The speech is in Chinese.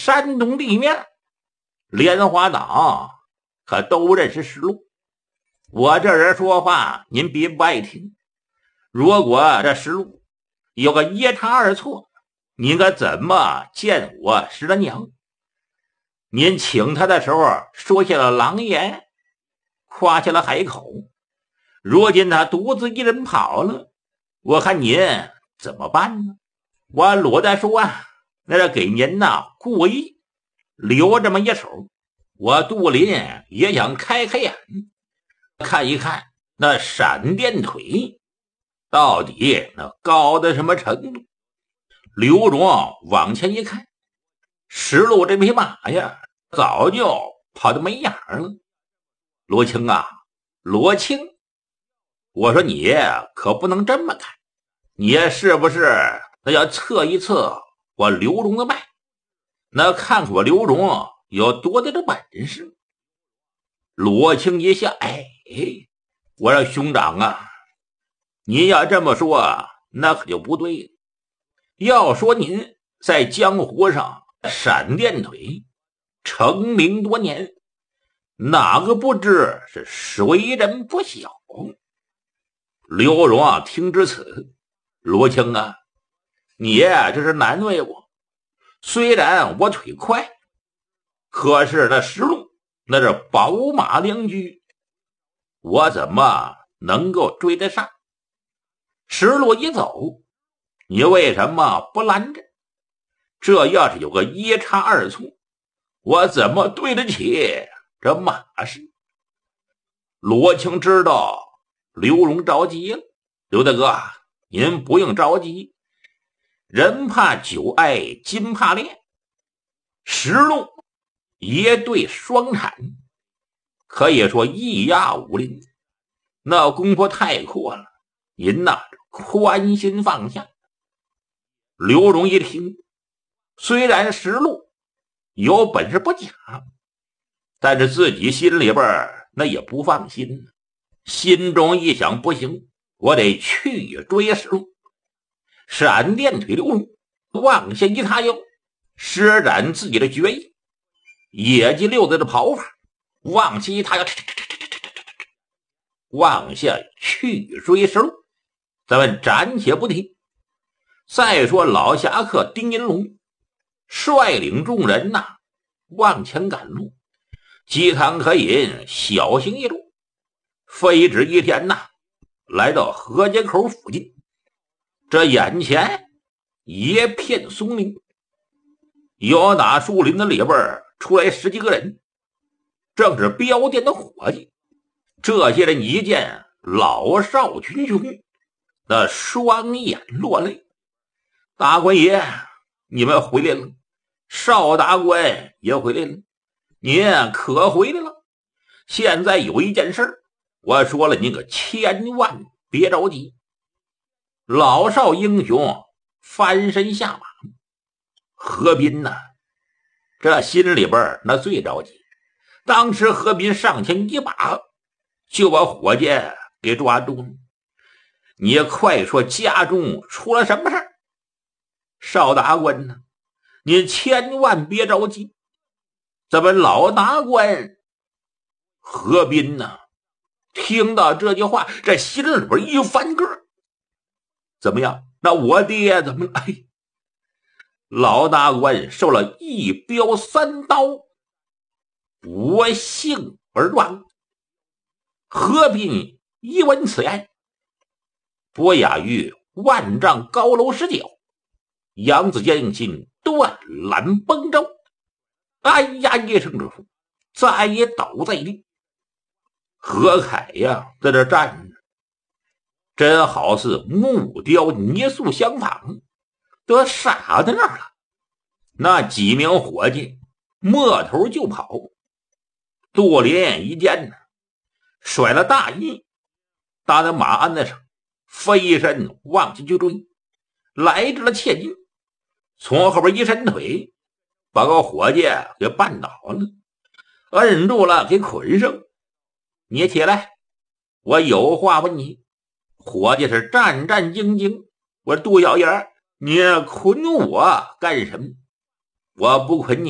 山东地面，莲花岛可都认识石路。我这人说话您别不爱听，如果这石路有个一差二错，您可怎么见我石的娘？您请他的时候说下了狼言，夸下了海口，如今他独自一人跑了，我看您怎么办呢？我罗大叔啊，那是给您故意留这么一手，我杜林也想开开眼，看一看那闪电腿到底那高到什么程度。刘荣往前一看，石路这匹马呀早就跑得没影了。罗青啊，罗青，我说你可不能这么看，你是不是那要测一测我刘荣的脉，那看看我刘荣有多大的本事。罗青一笑，我说兄长啊，您要这么说那可就不对了。要说您在江湖上闪电腿成名多年，哪个不知是谁人不晓？刘荣听至此，罗青啊，你这是难为我。虽然我腿快，可是那石路那是宝马良驹，我怎么能够追得上？石路一走，你为什么不拦着？这要是有个一差二错，我怎么对得起这马氏？罗青知道刘荣着急了，刘大哥，您不用着急，人怕久爱金怕练，石路一对双产，可以说一压武林，那功夫太阔了，您宽心放下。刘荣一听，虽然石路有本事不假，但是自己心里边那也不放心，心中一想，不行，我得去追石路。闪电腿刘荣往下一踏腰，施展自己的绝艺，野鸡溜达的跑法，往下一踏腰，往下去追石路。咱们暂且不提。再说老侠客丁银龙率领众人往前赶路，饥汤可饮，小行一路，飞指一天来到河街口附近。这眼前一片松林，有打树林的里边出来10几个人，正是镖店的伙计。这些人一见老少群雄，那双眼落泪。大官爷，你们回来了，邵大官也回来了，您可回来了。现在有一件事，我说了，您可千万别着急。老少英雄翻身下马，何斌这心里边那最着急。当时何斌上前一把就把伙计给抓住了。你快说家中出了什么事儿？邵大官您千万别着急。咱们老大官何斌听到这句话，这心里边一翻个，怎么样？那我爹怎么了？老大官受了一镖3刀，不幸而亡。何斌一闻此言，不亚于万丈高楼10角，扬子艰辛，断缆崩舟。哎呀一声之后，再也倒在地。何凯在这站着，真好似木雕泥塑相仿，都傻在那儿了。那几名伙计摸头就跑。杜林一见甩了大衣，搭在马鞍子上，飞身往前去追，来至了切近，从后边一伸腿，把个伙计给绊倒了，摁住了，给捆上。你起来，我有话问你。伙计是战战兢兢，我杜小爷，你捆我干什么？我不捆你